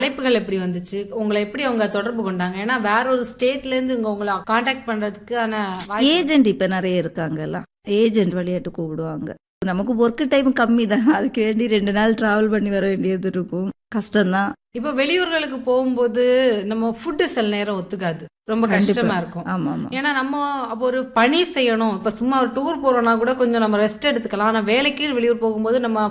அழைப்புகள் எப்படி வந்துச்சு? உங்கள எப்படி அவங்க தொடர்பு கொண்டாங்க? ஏன்னா வேற ஒரு ஸ்டேட்ல இருந்து உங்கள கான்டாக்ட் பண்றதுக்கான ஏஜென்ட் இப்ப நிறைய இருக்காங்கல்ல, ஏஜென்ட் விளையாட்டு கூப்பிடுவாங்க. நமக்கு ஒர்க் டைம் கம்மி தான், அதுக்கு வேண்டி 2 நாள் டிராவல் பண்ணி வர வேண்டியது இருக்கும், கஷ்டம்தான். இப்ப வெளியூர்களுக்கு போகும்போது நம்ம ஃபுட்டு சில நேரம் ஒத்துக்காது, ரொம்ப கஷ்டமா இருக்கும். ஆமா ஆமா. ஏன்னா நம்ம அப்போ ஒரு பணி செய்யணும், இப்ப சும்மா ஒரு டூர் போறோம்னா கூட கொஞ்சம் நம்ம ரெஸ்ட் எடுத்துக்கலாம். ஆனா வேலைக்கு வெளியூர் போகும்போது நம்ம